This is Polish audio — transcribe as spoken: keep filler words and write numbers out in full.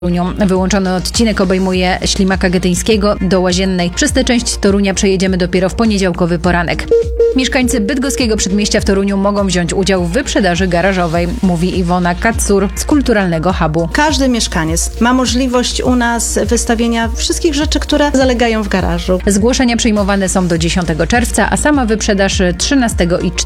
Torunią. Wyłączony odcinek obejmuje Ślimaka Getyńskiego do Łaziennej. Przez tę część Torunia przejedziemy dopiero w poniedziałkowy poranek. Mieszkańcy bydgoskiego przedmieścia w Toruniu mogą wziąć udział w wyprzedaży garażowej, mówi Iwona Kacur z Kulturalnego Hubu. Każdy mieszkaniec ma możliwość u nas wystawienia wszystkich rzeczy, które zalegają w garażu. Zgłoszenia przyjmowane są do dziesiątego czerwca, a sama wyprzedaż trzynastego i